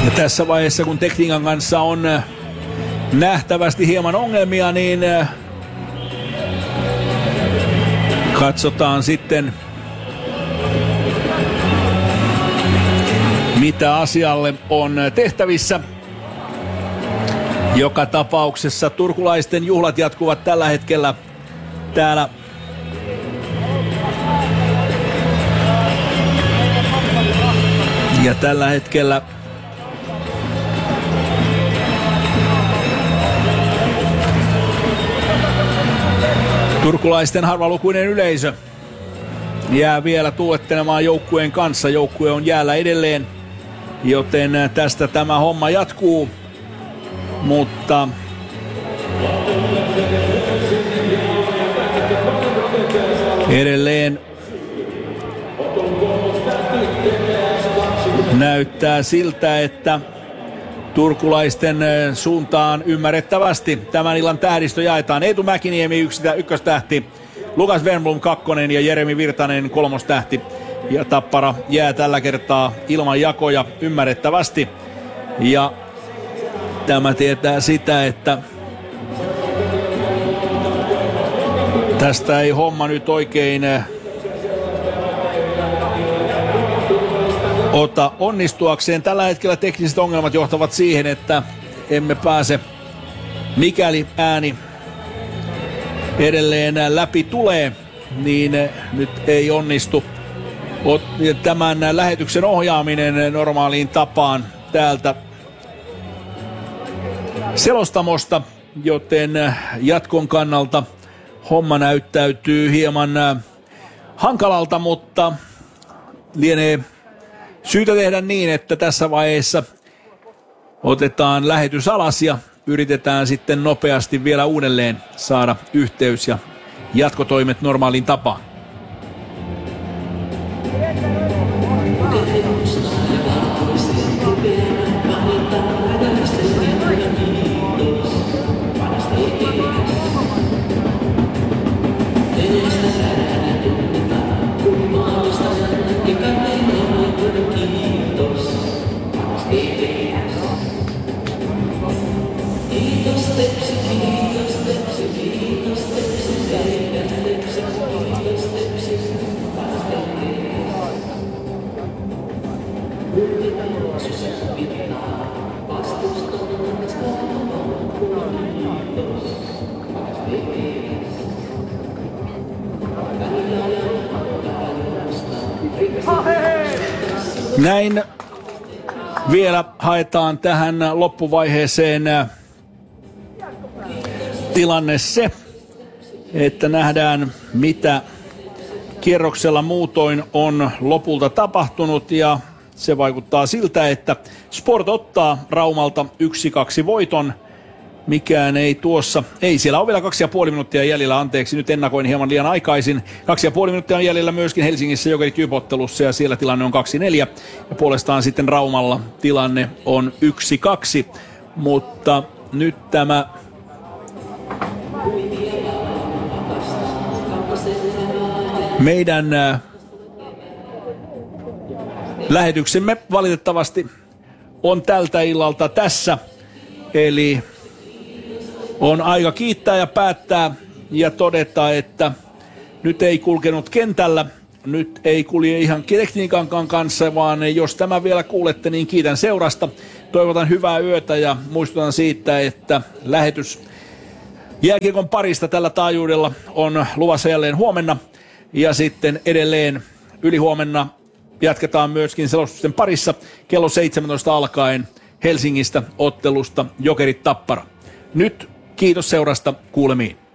Ja tässä vaiheessa, kun tekniikan kanssa on nähtävästi hieman ongelmia, niin katsotaan sitten, mitä asialle on tehtävissä. Joka tapauksessa turkulaisten juhlat jatkuvat tällä hetkellä täällä ja tällä hetkellä turkulaisten harvalukuinen yleisö jää vielä tuulettelemaan joukkueen kanssa. Joukkue on jäällä edelleen, joten tästä tämä homma jatkuu. Mutta edelleen näyttää siltä, että turkulaisten suuntaan ymmärrettävästi tämän illan tähdistö jaetaan. Eetu Mäkiniemi ykköstähti, Lukas Wernbloom kakkonen ja Jeremi Virtanen kolmostähti. Ja Tappara jää tällä kertaa ilman jakoja ymmärrettävästi. Ja tämä tietää sitä, että tästä ei homma nyt oikein ota onnistuakseen. Tällä hetkellä tekniset ongelmat johtavat siihen, että emme pääse, mikäli ääni edelleen läpi tulee, niin nyt ei onnistu tämän lähetyksen ohjaaminen normaaliin tapaan täältä selostamosta, joten jatkon kannalta homma näyttäytyy hieman hankalalta, mutta lienee syytä tehdä niin, että tässä vaiheessa otetaan lähetys alas ja yritetään sitten nopeasti vielä uudelleen saada yhteys ja jatkotoimet normaaliin tapaan. Näin vielä haetaan tähän loppuvaiheeseen tilanne se, että nähdään mitä kierroksella muutoin on lopulta tapahtunut, ja se vaikuttaa siltä, että Sport ottaa Raumalta 1-2 voiton. Mikään ei tuossa, ei siellä on vielä 2,5 minuuttia jäljellä, anteeksi, nyt ennakoin hieman liian aikaisin. 2,5 minuuttia on jäljellä myöskin Helsingissä Jokerit Jyp-ottelussa ja siellä tilanne on 2-4. Ja puolestaan sitten Raumalla tilanne on 1-2, mutta nyt tämä meidän lähetyksemme valitettavasti on tältä illalta tässä, eli on aika kiittää ja päättää ja todeta, että nyt ei kulkenut kentällä, nyt ei kulje ihan tekniikankaan kanssa, vaan jos tämä vielä kuulette, niin kiitän seurasta. Toivotan hyvää yötä ja muistutan siitä, että lähetys jääkiekon parista tällä taajuudella on luvassa jälleen huomenna. Ja sitten edelleen ylihuomenna jatketaan myöskin selostusten parissa kello 17 alkaen Helsingistä ottelusta Jokerit Tappara. Nyt kiitos seurasta, kuulemiin.